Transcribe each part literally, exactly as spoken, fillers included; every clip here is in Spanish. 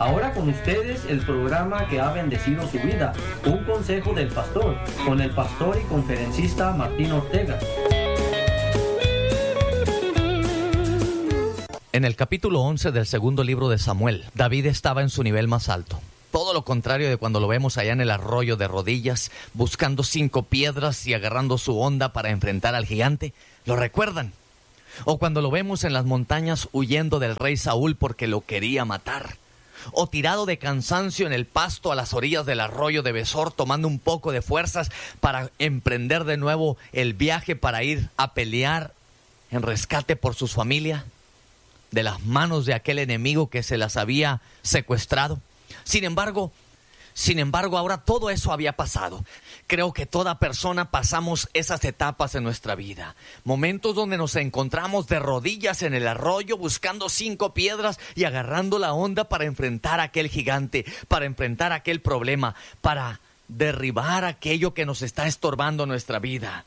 Ahora con ustedes el programa que ha bendecido su vida, Un Consejo del Pastor, con el pastor y conferencista Martín Ortega. En el capítulo once del segundo libro de Samuel, David estaba en su nivel más alto. Todo lo contrario de cuando lo vemos allá en el arroyo de rodillas, buscando cinco piedras y agarrando su honda para enfrentar al gigante. ¿Lo recuerdan? O cuando lo vemos en las montañas huyendo del rey Saúl porque lo quería matar. O tirado de cansancio en el pasto a las orillas del arroyo de Besor, tomando un poco de fuerzas para emprender de nuevo el viaje para ir a pelear en rescate por su familia, de las manos de aquel enemigo que se las había secuestrado. Sin embargo, sin embargo, ahora todo eso había pasado. Creo que toda persona pasamos esas etapas en nuestra vida. Momentos donde nos encontramos de rodillas en el arroyo buscando cinco piedras y agarrando la onda para enfrentar a aquel gigante, para enfrentar aquel problema, para derribar aquello que nos está estorbando nuestra vida.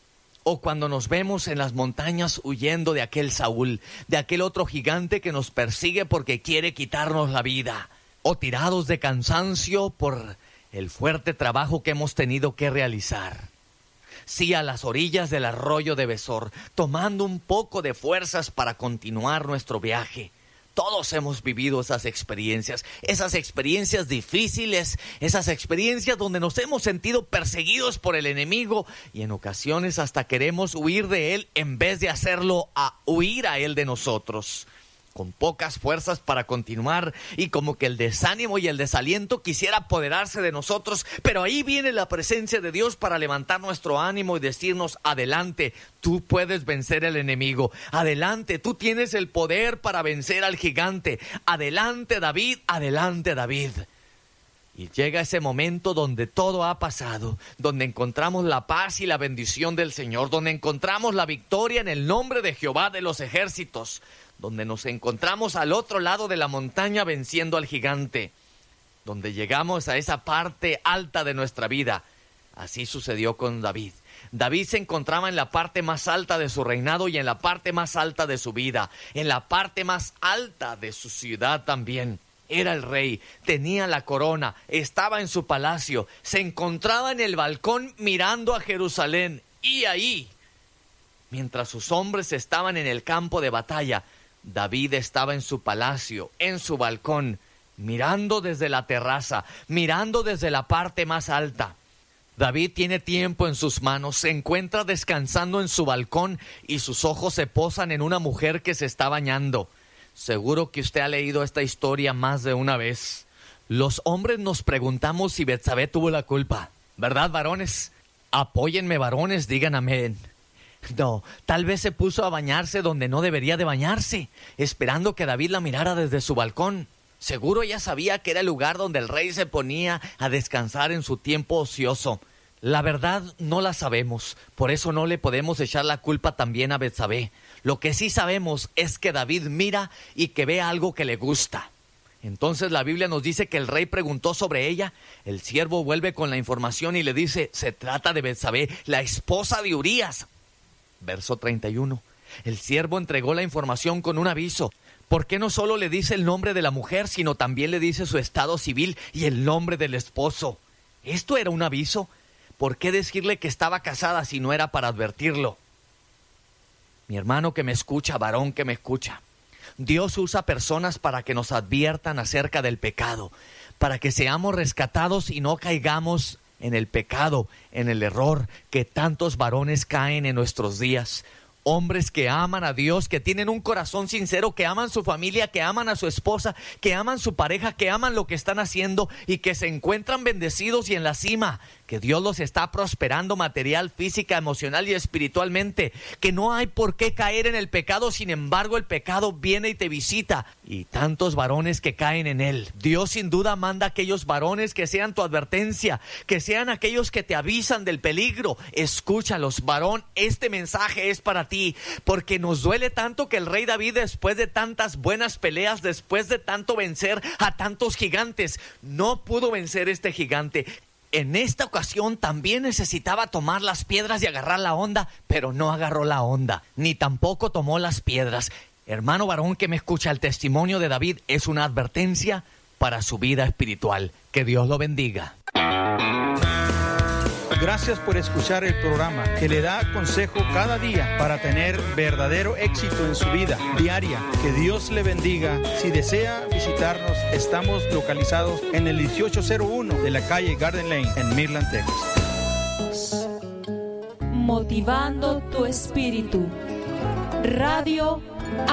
O cuando nos vemos en las montañas huyendo de aquel Saúl, de aquel otro gigante que nos persigue porque quiere quitarnos la vida. O tirados de cansancio por el fuerte trabajo que hemos tenido que realizar. Sí, a las orillas del arroyo de Besor, tomando un poco de fuerzas para continuar nuestro viaje. Todos hemos vivido esas experiencias, esas experiencias difíciles, esas experiencias donde nos hemos sentido perseguidos por el enemigo y en ocasiones hasta queremos huir de él en vez de hacerlo a huir a él de nosotros. Con pocas fuerzas para continuar y como que el desánimo y el desaliento quisiera apoderarse de nosotros, pero ahí viene la presencia de Dios para levantar nuestro ánimo y decirnos: adelante, tú puedes vencer al enemigo, adelante, tú tienes el poder para vencer al gigante, adelante David, adelante David. Y llega ese momento donde todo ha pasado, donde encontramos la paz y la bendición del Señor, donde encontramos la victoria en el nombre de Jehová de los ejércitos, donde nos encontramos al otro lado de la montaña venciendo al gigante, donde llegamos a esa parte alta de nuestra vida. Así sucedió con David. David se encontraba en la parte más alta de su reinado y en la parte más alta de su vida, en la parte más alta de su ciudad también. Era el rey, tenía la corona, estaba en su palacio, se encontraba en el balcón mirando a Jerusalén. Y ahí, mientras sus hombres estaban en el campo de batalla, David estaba en su palacio, en su balcón, mirando desde la terraza, mirando desde la parte más alta. David tiene tiempo en sus manos, se encuentra descansando en su balcón y sus ojos se posan en una mujer que se está bañando. Seguro que usted ha leído esta historia más de una vez. Los hombres nos preguntamos si Betsabé tuvo la culpa, ¿verdad, varones? Apóyenme, varones, digan amén. No, tal vez se puso a bañarse donde no debería de bañarse, esperando que David la mirara desde su balcón. Seguro ella sabía que era el lugar donde el rey se ponía a descansar en su tiempo ocioso. La verdad no la sabemos, por eso no le podemos echar la culpa también a Betsabé. Lo que sí sabemos es que David mira y que ve algo que le gusta. Entonces la Biblia nos dice que el rey preguntó sobre ella. El siervo vuelve con la información y le dice: se trata de Betsabé, la esposa de Urías. Verso treinta y uno. El siervo entregó la información con un aviso. ¿Por qué no solo le dice el nombre de la mujer, sino también le dice su estado civil y el nombre del esposo? ¿Esto era un aviso? ¿Por qué decirle que estaba casada si no era para advertirlo? Mi hermano que me escucha, varón que me escucha, Dios usa personas para que nos adviertan acerca del pecado, para que seamos rescatados y no caigamos en el pecado, en el error que tantos varones caen en nuestros días. Hombres que aman a Dios, que tienen un corazón sincero, que aman su familia, que aman a su esposa, que aman su pareja, que aman lo que están haciendo y que se encuentran bendecidos y en la cima, que Dios los está prosperando material, física, emocional y espiritualmente, que no hay por qué caer en el pecado, sin embargo el pecado viene y te visita, y tantos varones que caen en él. Dios sin duda manda a aquellos varones que sean tu advertencia, que sean aquellos que te avisan del peligro. Escúchalos, varón, este mensaje es para ti, porque nos duele tanto que el rey David, después de tantas buenas peleas, después de tanto vencer a tantos gigantes, no pudo vencer este gigante. En esta ocasión también necesitaba tomar las piedras y agarrar la onda, pero no agarró la onda, ni tampoco tomó las piedras. Hermano varón que me escucha, el testimonio de David es una advertencia para su vida espiritual. Que Dios lo bendiga. Gracias por escuchar el programa que le da consejo cada día para tener verdadero éxito en su vida diaria. Que Dios le bendiga. Si desea visitarnos, estamos localizados en el dieciocho cero uno de la calle Garden Lane en Midland, Texas. Motivando tu espíritu. Radio